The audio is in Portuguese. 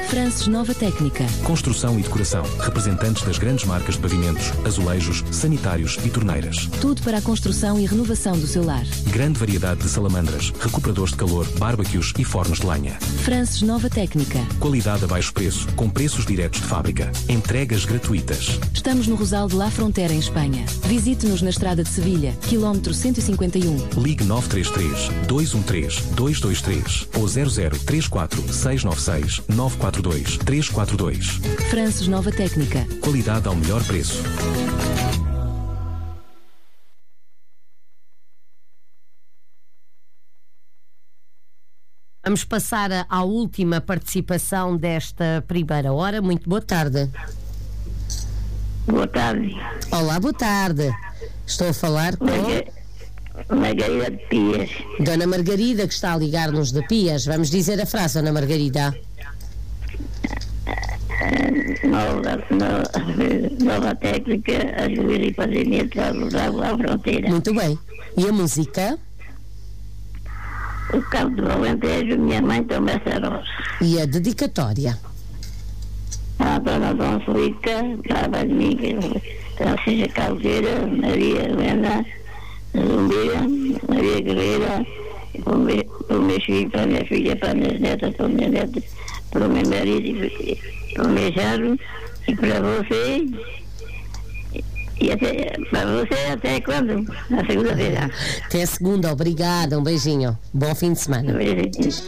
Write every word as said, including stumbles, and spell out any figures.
Frances Nova Técnica. Construção e decoração. Representantes das grandes marcas de pavimentos, azulejos, sanitários e torneiras. Tudo para a construção e renovação do seu lar. Grande variedade de salamandras, recuperadores de calor, barbecues e fornos de lenha. Frances Nova Técnica. Qualidade a baixo preço, com preços diretos de fábrica. Entregas gratuitas. Estamos no Rosal de La Frontera, em Espanha. Visite-nos na estrada de Sevilha, quilómetro cento e cinquenta e um. Ligue nove três três, dois um três, dois dois três ou zero zero três quatro, seis nove seis, nove quatro dois, três quatro dois. Frances Nova Técnica. Qualidade ao melhor preço. Vamos passar à última participação desta primeira hora. Muito boa tarde. Boa tarde. Olá, boa tarde. Estou a falar com Margarida de Pias. Dona Margarida, que está a ligar-nos de Pias. Vamos dizer a frase, Dona Margarida. Nova, nova, nova técnica, ajuda e fazimento à fronteira. Muito bem. E a música? O Cabo do Alentejo, minha mãe toma essa rosa. E a dedicatória? A dona Dona Felica, Bárbara Amiga, Francisca Caldeira, Maria Helena, Zumbira, Maria Guerreira, para os meus filhos, para a minha filha, para as minhas netas, para a minha neta, para o meu marido e para o meu genro, e para você, e até, para você até quando? Na segunda-feira. Até segunda, obrigada, um beijinho. Bom fim de semana. Um beijinho.